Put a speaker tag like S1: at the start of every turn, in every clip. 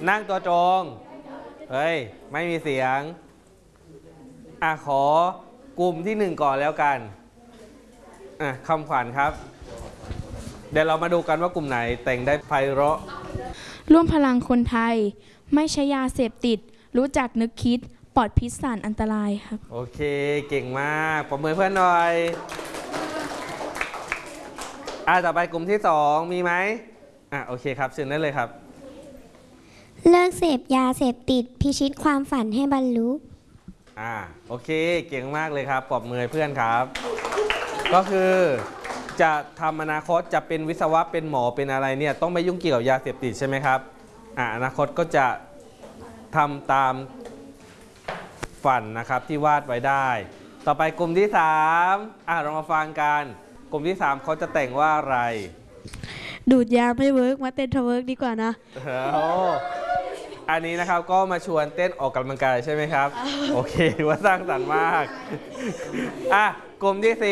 S1: นั่งตัวตรงเฮ้ยไม่มีเสียงขอกลุ่มที่1ก่อนแล้วกันคำขวัญครับ เดี๋ยวเรามาดูกันว่ากลุ่มไหนแต่งได้ไพเราะ
S2: ร่วมพลังคนไทยไม่ใช้ยาเสพติดรู้จักนึกคิดปลอดพิษสารอันตรายครับ
S1: โอเคเก่งมากปรบมือเพื่อนหน่อยต่อไปกลุ่มที่2มีไหมโอเคครับเชิญได้เลยครับ
S3: เลิกเสพยาเสพติดพิชิตความฝันให้บรรลุ
S1: โอเคเก่งมากเลยครับปรบมือเพื่อนครับก็คือจะทำอนาคตจะเป็นวิศวะเป็นหมอเป็นอะไรเนี่ยต้องไม่ยุ่งเกี่ยวกับยาเสพติดใช่ไหมครับอนาคตก็จะทำตามฝันนะครับที่วาดไว้ได้ต่อไปกลุ่มที่3เรามาฟังกันกลุ่มที่3เขาจะแต่งว่าอะไร
S2: ดูดยาไม่เวิร์กมาเต้นทเวิร์กดีกว่านะ
S1: อันนี้นะครับก็มาชวนเต้นออกกำลังกายใช่ไหมครับโอเคว่าสร้างสรรค์มากกลุ่มที่4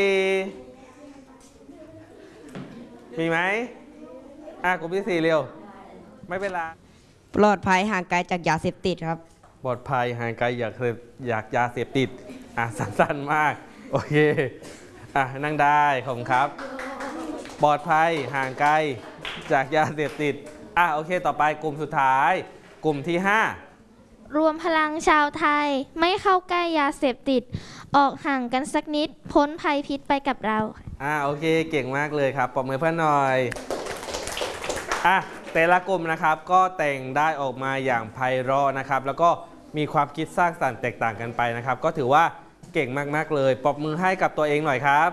S1: มีไหมกลุ่มที่4เร็วไม่เป็นไร
S4: ปลอดภัยห่างไกลจากยาเสพติดครับ
S1: ปลอดภัยห่างไกลอยากยาเสพติดสั้นๆมากโอเคนั่งได้ขอบคุณครับปลอดภัยห่างไกลจากยาเสพติดโอเคต่อไปกลุ่มสุดท้ายกลุ่มที่5
S5: รวมพลังชาวไทยไม่เข้าใกล้ยาเสพติดออกห่างกันสักนิดพ้นภัยพิษไปกับเรา
S1: โอเคเก่งมากเลยครับปรบมือเพื่อนหน่อยแต่ละกลุ่มนะครับก็แต่งได้ออกมาอย่างไพเราะนะครับแล้วก็มีความคิดสร้างสรรค์แตกต่างกันไปนะครับก็ถือว่าเก่งมากๆเลยปรบมือให้กับตัวเองหน่อยครับ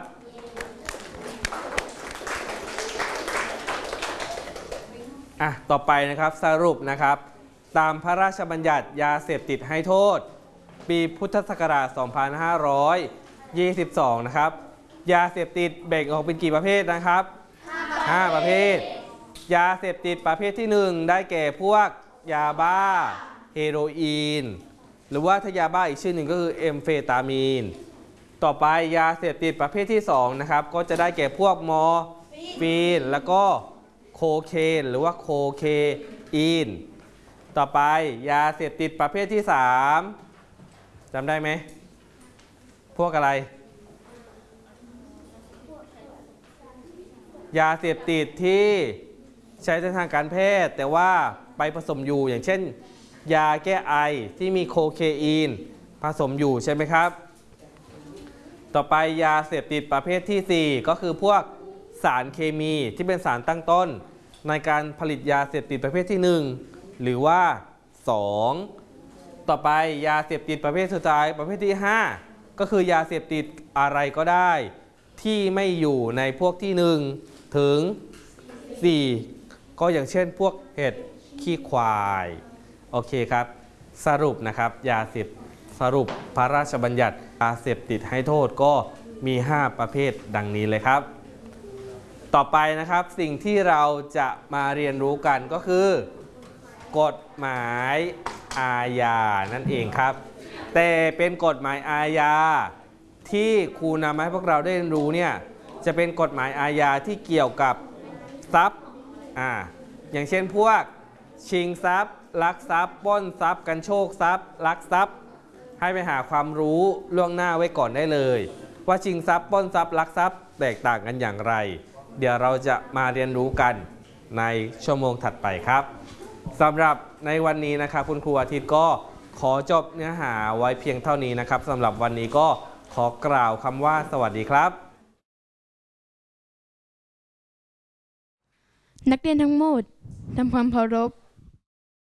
S1: ต่อไปนะครับสรุปนะครับตามพระราชบัญญัติยาเสพติดให้โทษปีพุทธศักราช 2522 นะครับยาเสพติดแบ่งออกเป็นกี่ประเภทนะครับ5ประเภทยาเสพติดประเภทที่1ได้แก่พวกยาบ้าเฮโรอีนหรือว่าถ้ายาบ้าอีกชื่อหนึ่งก็คือเอมเฟตามีนต่อไปยาเสพติดประเภทที่2นะครับก็จะได้แก่พวกมอร์ฟีนแล้วก็โคเคนหรือว่าโคเคอีนต่อไปยาเสพติดประเภทที่3จำได้ไหมพวกอะไรยาเสพติดที่ใช้ในทางการแพทย์แต่ว่าไปผสมอยู่อย่างเช่นยาแก้ไอที่มีโคเคอีนผสมอยู่ใช่ไหมครับต่อไปยาเสพติดประเภทที่4ก็คือพวกสารเคมีที่เป็นสารตั้งต้นในการผลิตยาเสพติดประเภทที่1หรือว่า2ต่อไปยาเสพติดประเภทสุดท้ายประเภทที่5ก็คือยาเสพติดอะไรก็ได้ที่ไม่อยู่ในพวกที่1ถึง4ก็อย่างเช่นพวกเห็ดขี้ควายโอเคครับสรุปนะครับสรุปพระราชบัญญัติยาเสพติดให้โทษก็มี5ประเภทดังนี้เลยครับต่อไปนะครับสิ่งที่เราจะมาเรียนรู้กันก็คือกฎหมายอาญานั่นเองครับแต่เป็นกฎหมายอาญาที่ครูนำมาให้พวกเราได้เรียนรู้เนี่ยจะเป็นกฎหมายอาญาที่เกี่ยวกับทรัพย์อย่างเช่นพวกชิงทรัพย์ลักทรัพย์ปล้นทรัพย์กันโชคทรัพย์ลักทรัพย์ให้ไปหาความรู้ล่วงหน้าไว้ก่อนได้เลยว่าชิงทรัพย์ปล้นทรัพย์ลักทรัพย์แตกต่างกันอย่างไรเดี๋ยวเราจะมาเรียนรู้กันในชั่วโมงถัดไปครับสำหรับในวันนี้นะครับคุณครูอาทิตย์ก็ขอจบเนื้อหาไว้เพียงเท่านี้นะครับสำหรับวันนี้ก็ขอกล่าวคำว่าสวัสดีครับ
S2: นักเรียนทั้งหมดทำความเคารพ